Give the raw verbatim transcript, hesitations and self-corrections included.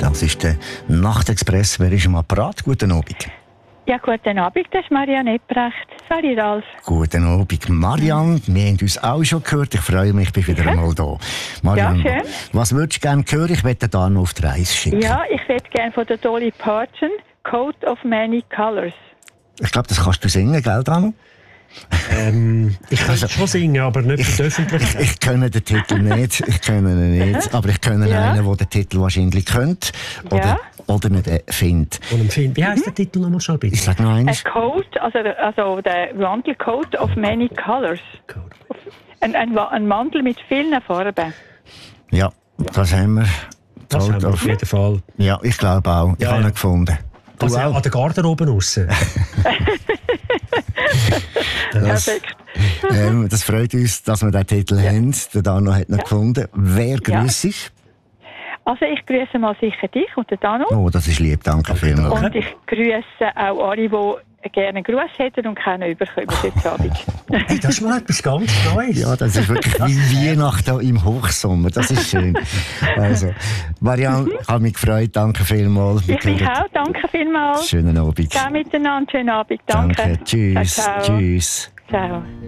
Das ist der Nachtexpress. Wer ist am Apparat? Guten Abend. Ja, guten Abend, das ist Marianne Ebrecht. Sorry, Ralf. Guten Abend, Marianne. Wir haben uns auch schon gehört. Ich freue mich, ich bin wieder Ja. einmal da. Marianne, Ja, schön. was würdest du gerne hören? Ich werde da noch auf die Reise schicken. Ja, ich hätte gerne von der Dolly Parton Coat of Many Colors. Ich glaube, das kannst du singen, gell, Danu? Ähm, ich kann Also, schon singen, aber nicht für die Öffentlichkeit. Ich kenne den Titel nicht, ich kenne ihn nicht, aber ich kenne Ja. einen, der den Titel wahrscheinlich kennt oder, Ja. oder nicht äh, findet. Und im Film, wie heisst der Titel nochmal schon bitte? Ich sage noch A einmal. Coat, also, also der Mantel Coat of Many Colors. Ein, ein, Wa- ein Mantel mit vielen Farben. Ja, das haben wir. Das haben wir auf jeden Fall. Ja, ich glaube auch. Ich Ja, habe ja. ihn gefunden. Du Also auch? an der Garderobe raus. Das, Perfekt. ähm, das freut uns, dass wir diesen Titel haben. Der Dano hat ihn gefunden. Wer Ja. grüßt sich? Also ich grüße mal sicher dich und den Dano. Oh, das ist lieb, danke vielmals. Und ich grüße auch alle, die gerne einen Gruß hätten und keinen überkommen heute Abend. Hey, das ist mal etwas ganz Neues. Ja, das ist wirklich wie Weihnachten im Hochsommer. Das ist schön. Also, Marianne, ich habe mich gefreut. Danke vielmals. Ich mich auch. Danke vielmals. Schönen Abend. Ciao miteinander. Schönen Abend. Danke. Danke. Tschüss. Ciao, ciao. Tschüss. Ciao.